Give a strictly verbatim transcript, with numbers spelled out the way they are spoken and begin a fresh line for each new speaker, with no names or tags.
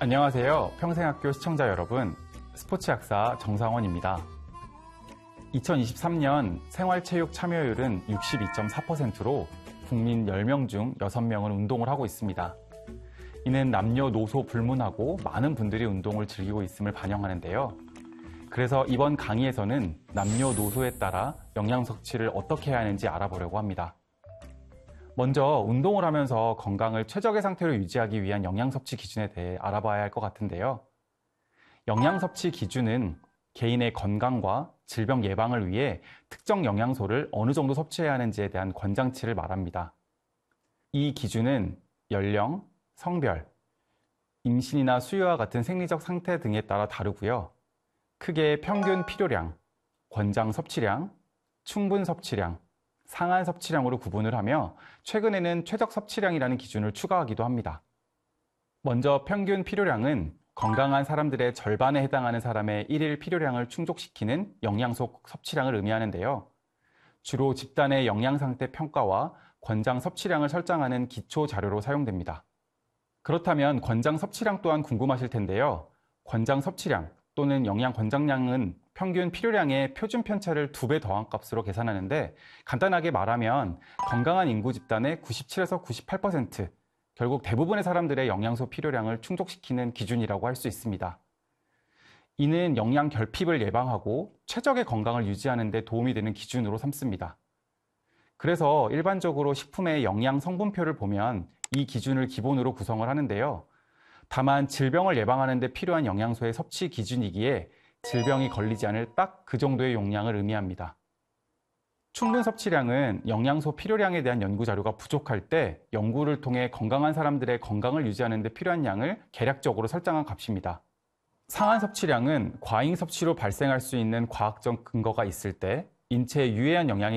안녕하세요. 평생학교 시청자 여러분, 스포츠 약사 정상원입니다. 이천이십삼 년 생활체육 참여율은 육십이 점 사 퍼센트로 국민 열 명 중 여섯 명은 운동을 하고 있습니다. 이는 남녀노소 불문하고 많은 분들이 운동을 즐기고 있음을 반영하는데요. 그래서 이번 강의에서는 남녀노소에 따라 영양 섭취를 어떻게 해야 하는지 알아보려고 합니다. 먼저 운동을 하면서 건강을 최적의 상태로 유지하기 위한 영양 섭취 기준에 대해 알아봐야 할 것 같은데요. 영양 섭취 기준은 개인의 건강과 질병 예방을 위해 특정 영양소를 어느 정도 섭취해야 하는지에 대한 권장치를 말합니다. 이 기준은 연령, 성별, 임신이나 수유와 같은 생리적 상태 등에 따라 다르고요. 크게 평균 필요량, 권장 섭취량, 충분 섭취량, 상한 섭취량으로 구분을 하며 최근에는 최적 섭취량이라는 기준을 추가하기도 합니다. 먼저 평균 필요량은 건강한 사람들의 절반에 해당하는 사람의 일일 필요량을 충족시키는 영양소 섭취량을 의미하는데요. 주로 집단의 영양 상태 평가와 권장 섭취량을 설정하는 기초 자료로 사용됩니다. 그렇다면 권장 섭취량 또한 궁금하실 텐데요. 권장 섭취량 또는 영양 권장량은 평균 필요량의 표준 편차를 두 배 더한 값으로 계산하는데, 간단하게 말하면 건강한 인구 집단의 구십칠에서 구십팔 퍼센트, 결국 대부분의 사람들의 영양소 필요량을 충족시키는 기준이라고 할 수 있습니다. 이는 영양 결핍을 예방하고 최적의 건강을 유지하는 데 도움이 되는 기준으로 삼습니다. 그래서 일반적으로 식품의 영양 성분표를 보면 이 기준을 기본으로 구성을 하는데요. 다만 질병을 예방하는 데 필요한 영양소의 섭취 기준이기에 질병이 걸리지 않을 딱 그 정도의 용량을 의미합니다. 충분 섭취량은 영양소 필요량에 대한 연구 자료가 부족할 때 연구를 통해 건강한 사람들의 건강을 유지하는 데 필요한 양을 계략적으로 설정한 값입니다. 상한 섭취량은 과잉 섭취로 발생할 수 있는 과학적 근거가 있을 때 인체에 유해한 영향이